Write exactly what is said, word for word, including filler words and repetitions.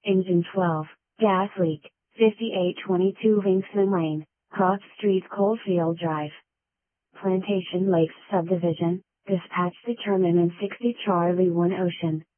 Engine twelve, gas leak, fifty-eight twenty-two Vinson Lane, Cross Street Coalfield Drive. Plantation Lakes Subdivision, dispatch determinant sixty Charlie one Ocean.